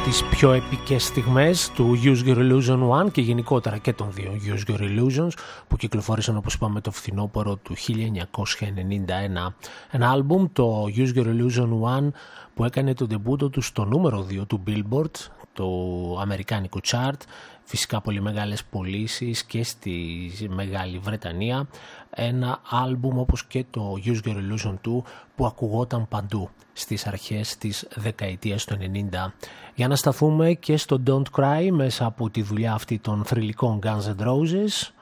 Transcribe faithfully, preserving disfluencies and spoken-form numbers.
τις πιο επικές στιγμές του Use Your Illusion ένα και γενικότερα και των δύο Use Your Illusions που κυκλοφόρησαν, όπως είπαμε, το φθινόπωρο του χίλια εννιακόσια ενενήντα ένα. Ένα άλμπουμ, το Use Your Illusion ένα, που έκανε το ντεμπούτο του στο νούμερο δύο του Billboard, το αμερικάνικο chart. Φυσικά πολύ μεγάλες πωλήσεις και στη Μεγάλη Βρετανία. Ένα άλμπουμ όπως και το Use Your Illusion δύο που ακουγόταν παντού στις αρχές της δεκαετίας του ενενήντα. Για να σταθούμε και στο Don't Cry μέσα από τη δουλειά αυτή των θρυλικών Guns N' Roses,